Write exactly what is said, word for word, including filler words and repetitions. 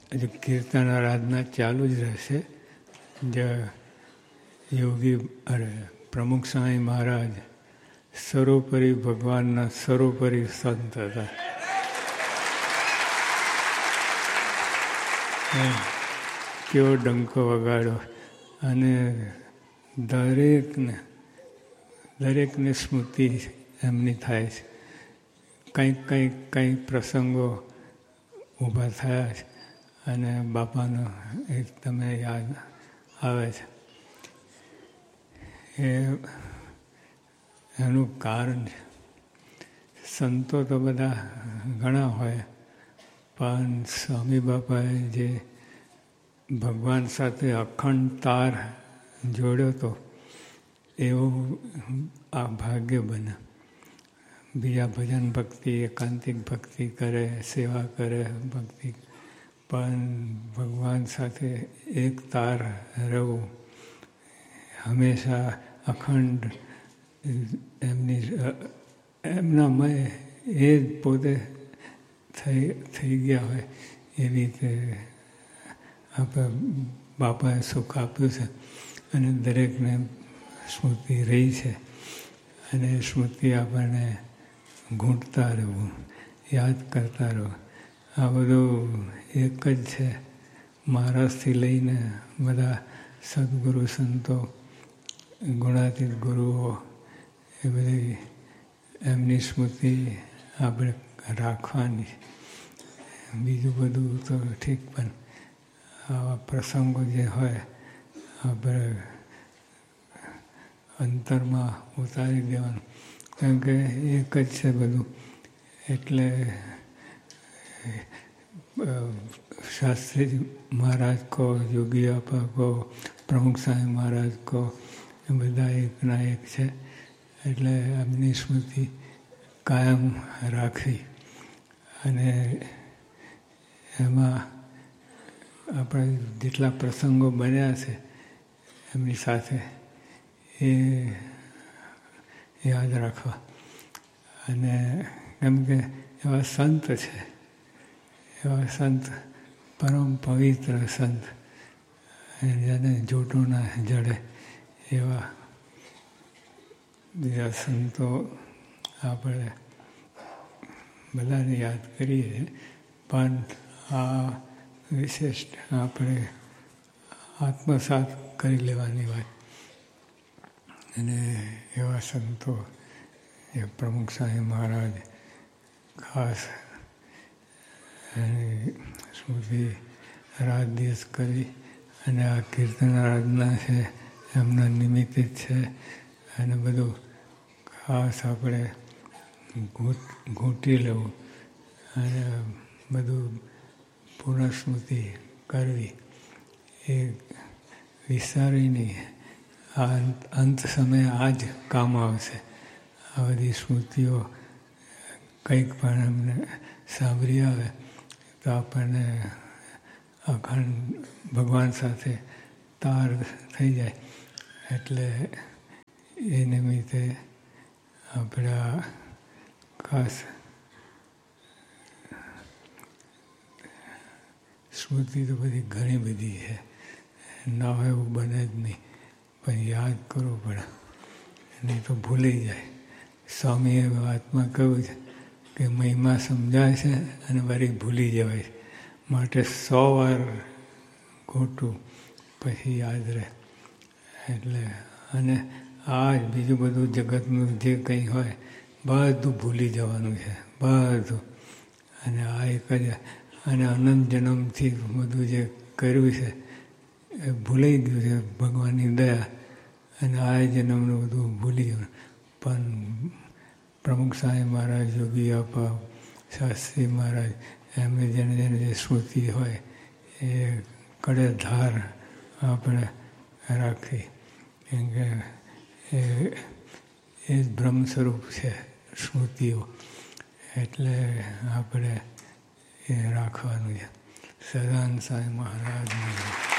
હજુ કીર્તન આરાધના ચાલુ જ રહેશે. જે યોગી અરે પ્રમુખ સ્વામી મહારાજ સર્વોપરી ભગવાનના સર્વોપરી સંત હતા. કેવો ડંકો વગાડ્યો અને દરેકને દરેકને સ્મૃતિ એમની થાય છે. કંઈક કંઈક કંઈક પ્રસંગો ઊભા થયા છે અને બાપાનો એક તમે યાદ આવે છે. એ એનું કારણ છે. સંતો તો બધા ઘણા હોય, પણ સ્વામી બાપાએ જે ભગવાન સાથે અખંડ તાર જોડ્યો હતો એવું આ ભાગ્ય બને. બીજા ભજન ભક્તિ, એકાંતિક ભક્તિ કરે, સેવા કરે, ભક્તિ, પણ ભગવાન સાથે એક તાર રહેવું, હંમેશા અખંડ એમની એમનામય એ જ પોતે થઈ થઈ ગયા હોય એવી રીતે આપણે બાપાએ સુખ આપ્યું છે અને દરેકને સ્મૃતિ રહી છે. અને સ્મૃતિ આપણને ઘૂંટતા રહેવું, યાદ કરતા રહેવું. આ બધું એક જ છે. મહારાજથી લઈને બધા સદગુરુ સંતો, ગુણાતીત ગુરુઓ, એ બધી એમની સ્મૃતિ આપણે રાખવાની. બીજું બધું તો ઠીક, પણ આવા પ્રસંગો જે હોય આપણે અંતરમાં ઉતારી દેવાનું. કારણ કે એક જ છે બધું. એટલે શાસ્ત્રી મહારાજ કહો, યોગી આપા કહો, પ્રમુખ સ્વામી મહારાજ કહો, એ બધા એકના એક છે. એટલે એમની સ્મૃતિ કાયમ રાખવી. અને એમાં આપણે જેટલા પ્રસંગો બન્યા છે એમની સાથે એ યાદ રાખવા. અને કેમ કે એવા સંત છે, એવા સંત, પરમ પવિત્ર સંત, જેને જોટું ના જડે એવા બીજા સંતો આપણે બધાને યાદ કરીએ. પણ આ વિશેષ આપણે આત્મસાત કરી લેવાની વાત. અને એવા સંતો એ પ્રમુખ સ્વામી મહારાજ ખાસ એની સ્મૃતિ રાત દિવસ કરી. અને આ કીર્તન આરાધના છે એમના નિમિત્તે જ છે. અને બધું ખાસ આપણે ઘૂંટ ઘૂંટી લેવું અને બધું પુનઃસ્મૃતિ કરવી. એ વિચારી નહીં. આ અંત સમયે આ જ કામ આવશે. આ બધી સ્મૃતિઓ કંઈક પણ એમને સાંભળી આવે તો આપણને અખંડ ભગવાન સાથે તાર થઈ જાય. એટલે એ નિમિત્તે આપણે આ ખાસ સ્મૃતિ તો બધી ઘણી બધી છે, ના હોય એવું બને જ નહીં. પણ યાદ કરવું પડે, નહીં તો ભૂલી જાય. સ્વામીએ વાતમાં કહ્યું છે કે મહિમા સમજાય છે અને વળી ભૂલી જવાય છે. માટે સો વાર ખોટું પછી યાદ રહે. એટલે અને આ જ બીજું બધું જગતનું જે કંઈ હોય બધું ભૂલી જવાનું છે, બધું. અને આ એક જ અને અનંત જન્મથી બધું જે કર્યું છે એ ભૂલાઈ ગયું છે ભગવાનની દયા. અને આ જન્મનું બધું ભૂલી ગયું. પણ પ્રમુખ સ્વામી મહારાજ, યોગી આપા, શાસ્ત્રી મહારાજ, એમને જેને જેને જે સ્મૃતિ હોય એ કડે ધાર આપણે રાખી. કેમ કે એ એ જ બ્રહ્મ સ્વરૂપ છે સ્મૃતિઓ. એટલે આપણે એ રાખવાનું છે. સદાનંદ સ્વામી મહારાજ.